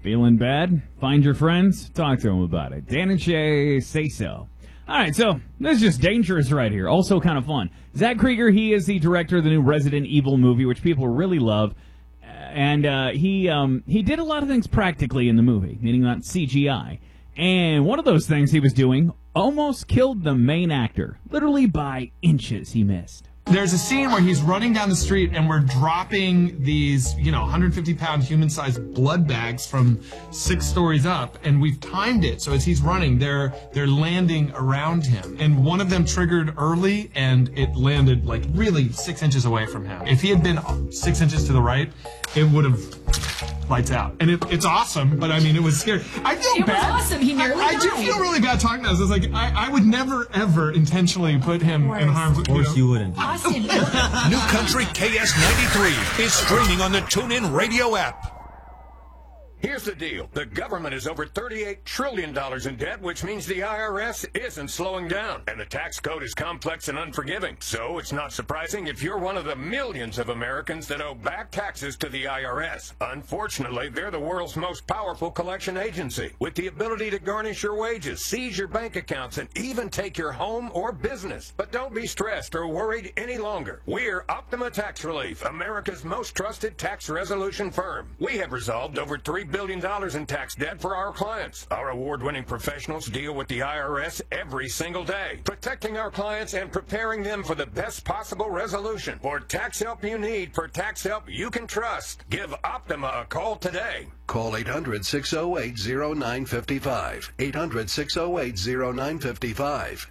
Feeling bad? Find your friends, talk to them about it. Dan and Shay say so. All right, so this is just dangerous right here. Also kind of fun. Zach Krieger, he is the director of the new Resident Evil movie, which people really love. And he did a lot of things practically in the movie, meaning not CGI. And one of those things he was doing almost killed the main actor. Literally by inches he missed. There's a scene where he's running down the street and we're dropping these, 150-pound human-sized blood bags from 6 stories up, and we've timed it so as he's running, they're landing around him. And one of them triggered early, and it landed like really 6 inches away from him. If he had been 6 inches to the right, it would have lights out. And it's awesome, but I mean, it was scary. I feel bad. It was awesome. He nearly died. I do feel really bad talking to us. It's like, I would never, ever intentionally put him in harm's way. Of course you wouldn't. Austin. New Country KS93 is streaming on the TuneIn Radio app. Here's the deal. The government is over $38 trillion in debt, which means the IRS isn't slowing down. And the tax code is complex and unforgiving. So it's not surprising if you're one of the millions of Americans that owe back taxes to the IRS. Unfortunately, they're the world's most powerful collection agency, with the ability to garnish your wages, seize your bank accounts, and even take your home or business. But don't be stressed or worried any longer. We're Optima Tax Relief, America's most trusted tax resolution firm. We have resolved over $3 billion in tax debt for our clients. Our award-winning professionals deal with the IRS every single day, protecting our clients and preparing them for the best possible resolution. For tax help you need, for tax help you can trust, give Optima a call today. Call 800-608-0955. 800-608-0955.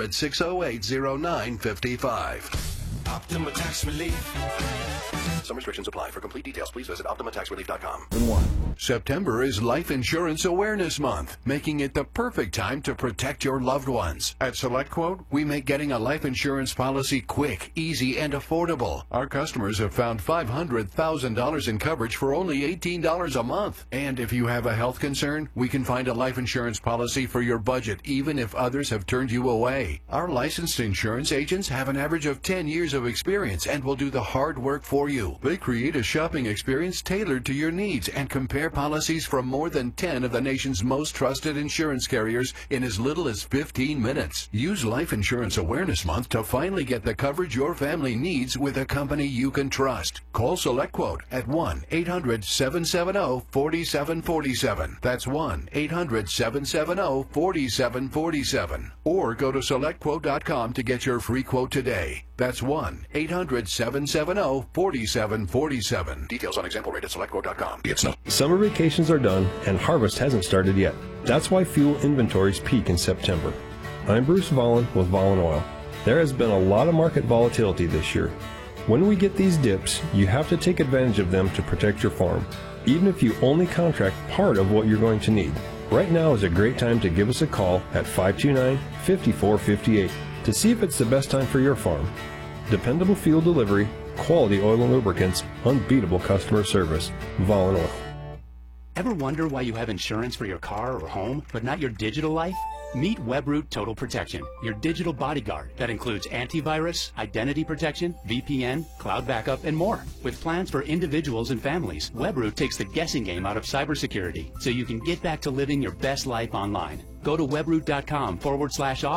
800-608-0955. Optima Tax Relief. Some restrictions apply. For complete details, please visit OptimaTaxRelief.com. September is Life Insurance Awareness Month, making it the perfect time to protect your loved ones. At SelectQuote, we make getting a life insurance policy quick, easy, and affordable. Our customers have found $500,000 in coverage for only $18 a month. And if you have a health concern, we can find a life insurance policy for your budget, even if others have turned you away. Our licensed insurance agents have an average of 10 years of experience and will do the hard work for you. They create a shopping experience tailored to your needs and compare policies from more than 10 of the nation's most trusted insurance carriers in as little as 15 minutes. Use Life Insurance Awareness Month to finally get the coverage your family needs with a company you can trust. Call SelectQuote at 1-800-770-4747. That's 1-800-770-4747. Or go to SelectQuote.com to get your free quote today. That's 1-800-770-4747. Details on example rate at SelectQuote.com. Summer vacations are done and harvest hasn't started yet. That's why fuel inventories peak in September. I'm Bruce Vollen with Vollen Oil. There has been a lot of market volatility this year. When we get these dips, you have to take advantage of them to protect your farm, even if you only contract part of what you're going to need. Right now is a great time to give us a call at 529-5458 to see if it's the best time for your farm. Dependable fuel delivery, quality oil and lubricants, unbeatable customer service. Vollen Oil. Ever wonder why you have insurance for your car or home, but not your digital life? Meet WebRoot Total Protection, your digital bodyguard that includes antivirus, identity protection, VPN, cloud backup, and more. With plans for individuals and families, WebRoot takes the guessing game out of cybersecurity so you can get back to living your best life online. Go to webroot.com/offer